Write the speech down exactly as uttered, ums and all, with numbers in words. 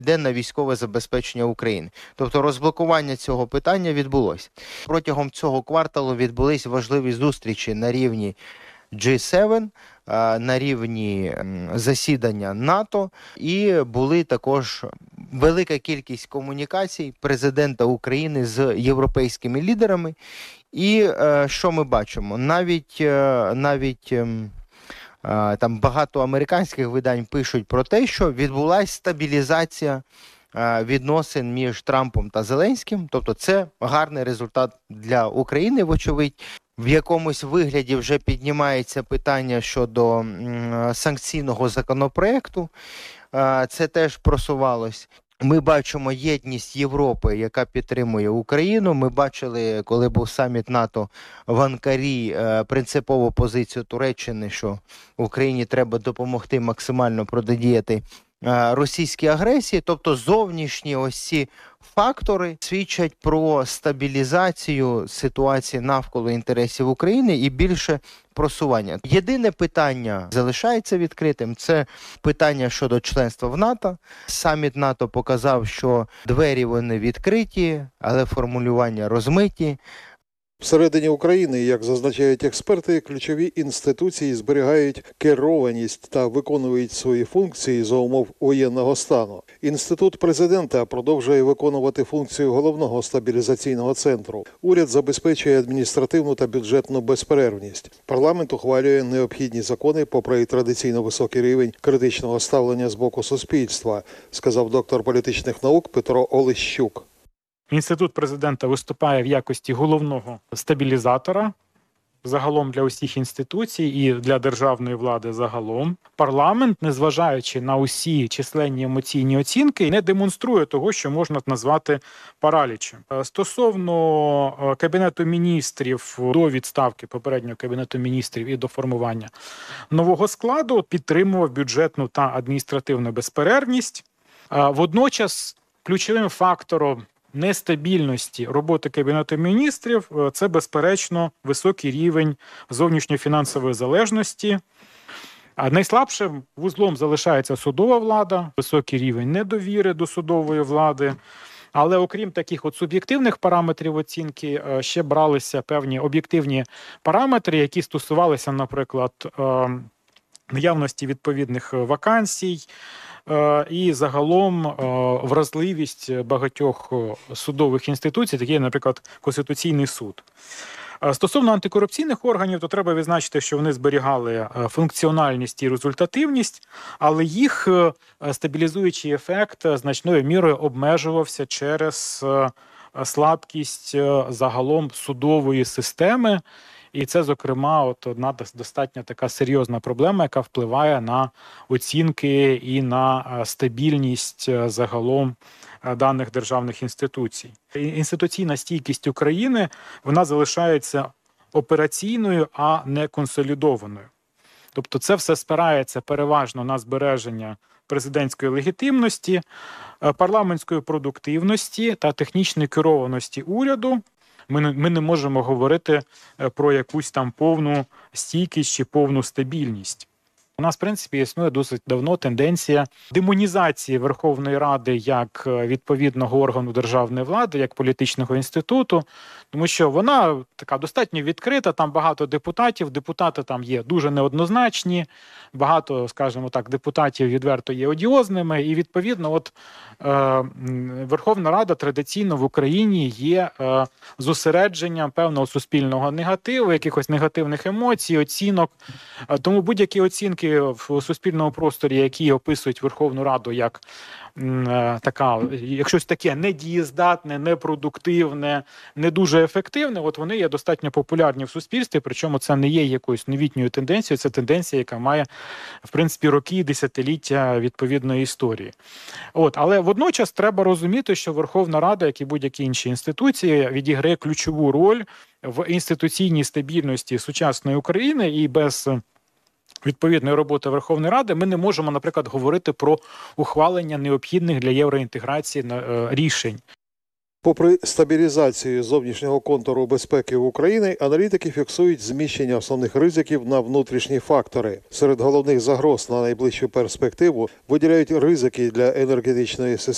йде на військове забезпечення України. Тобто розблокування цього питання відбулося. Протягом цього кварталу відбулись важливі зустрічі на рівні джі сім, на рівні засідання НАТО, і були також велика кількість комунікацій президента України з європейськими лідерами. І що ми бачимо? Навіть, навіть там багато американських видань пишуть про те, що відбулася стабілізація відносин між Трампом та Зеленським. Тобто це гарний результат для України, вочевидь. В якомусь вигляді вже піднімається питання щодо санкційного законопроекту. Це теж просувалось. Ми бачимо єдність Європи, яка підтримує Україну. Ми бачили, коли був саміт НАТО в Анкарі, принципову позицію Туреччини, що Україні треба допомогти максимально протидіяти російській агресії. Тобто зовнішні ось ці фактори свідчать про стабілізацію ситуації навколо інтересів України і більше просування. Єдине питання залишається відкритим – це питання щодо членства в НАТО. Саміт НАТО показав, що двері вони відкриті, але формулювання розмиті. Всередині України, як зазначають експерти, ключові інституції зберігають керованість та виконують свої функції за умов воєнного стану. Інститут президента продовжує виконувати функцію головного стабілізаційного центру. Уряд забезпечує адміністративну та бюджетну безперервність. Парламент ухвалює необхідні закони попри традиційно високий рівень критичного ставлення з боку суспільства, сказав доктор політичних наук Петро Олещук. Інститут президента виступає в якості головного стабілізатора загалом для усіх інституцій і для державної влади загалом. Парламент, незважаючи на усі численні емоційні оцінки, не демонструє того, що можна назвати паралічем. Стосовно Кабінету міністрів, до відставки попереднього Кабінету міністрів і до формування нового складу, підтримував бюджетну та адміністративну безперервність. Водночас ключовим фактором нестабільності роботи Кабінету міністрів – це, безперечно, високий рівень зовнішньофінансової залежності. А найслабшим вузлом залишається судова влада, високий рівень недовіри до судової влади. Але окрім таких от суб'єктивних параметрів оцінки, ще бралися певні об'єктивні параметри, які стосувалися, наприклад, наявності відповідних вакансій, і загалом вразливість багатьох судових інституцій, такі, наприклад, Конституційний суд. Стосовно антикорупційних органів, то треба відзначити, що вони зберігали функціональність і результативність, але їх стабілізуючий ефект значною мірою обмежувався через слабкість загалом судової системи. І це, зокрема, от одна достатньо така серйозна проблема, яка впливає на оцінки і на стабільність загалом даних державних інституцій. Інституційна стійкість України, вона залишається операційною, а не консолідованою. Тобто це все спирається переважно на збереження президентської легітимності, парламентської продуктивності та технічної керованості уряду. Ми не, ми не можемо говорити про якусь там повну стійкість чи повну стабільність. У нас, в принципі, існує досить давно тенденція демонізації Верховної Ради як відповідного органу державної влади, як політичного інституту, тому що вона така достатньо відкрита, там багато депутатів, депутати там є дуже неоднозначні, багато, скажімо так, депутатів відверто є одіозними, і відповідно от е, Верховна Рада традиційно в Україні є е, зосередженням певного суспільного негативу, якихось негативних емоцій, оцінок. Тому будь-які оцінки в суспільному просторі, які описують Верховну Раду як така, як щось таке недієздатне, непродуктивне, не дуже ефективне, от вони є достатньо популярні в суспільстві, причому це не є якоюсь новітньою тенденцією, це тенденція, яка має, в принципі, роки і десятиліття відповідної історії. От, але водночас треба розуміти, що Верховна Рада, як і будь-які інші інституції, відіграє ключову роль в інституційній стабільності сучасної України, і без відповідної роботи Верховної Ради ми не можемо, наприклад, говорити про ухвалення необхідних для євроінтеграції рішень. Попри стабілізацію зовнішнього контуру безпеки в Україні, аналітики фіксують зміщення основних ризиків на внутрішні фактори. Серед головних загроз на найближчу перспективу виділяють ризики для енергетичної системи.